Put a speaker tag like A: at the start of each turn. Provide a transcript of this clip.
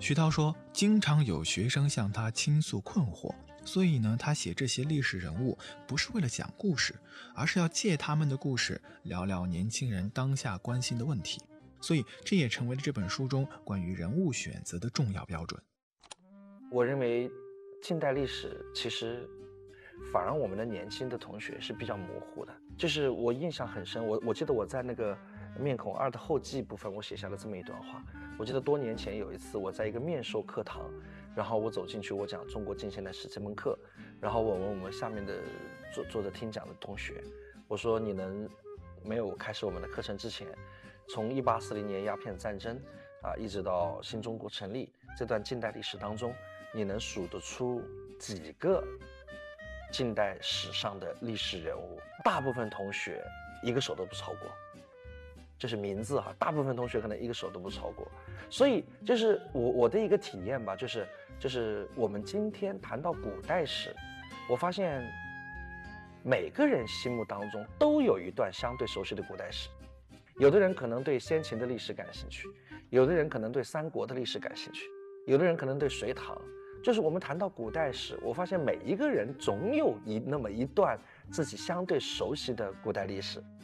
A: 徐涛说，经常有学生向他倾诉困惑，所以呢，他写这些历史人物不是为了讲故事，而是要借他们的故事聊聊年轻人当下关心的问题。所以这也成为了这本书中关于人物选择的重要标准。
B: 我认为近代历史其实反而我们的年轻的同学是比较模糊的，就是我印象很深，我记得我在那个面孔2的后记部分我写下了这么一段话。我记得多年前有一次我在一个面授课堂，然后我走进去，我讲中国近现代史这门课，然后我问我们下面的坐着听讲的同学，我说你能没有开始我们的课程之前，从1840年鸦片战争一直到新中国成立这段近代历史当中，你能数得出几个近代史上的历史人物？大部分同学一个手都不超过，就是名字大部分同学可能一个手都不超过。所以就是我的一个体验吧，就是我们今天谈到古代史，我发现每个人心目当中都有一段相对熟悉的古代史。有的人可能对先秦的历史感兴趣，有的人可能对三国的历史感兴趣，有的人可能对隋唐。就是我们谈到古代史，我发现每一个人总有那么一段自己相对熟悉的古代历史。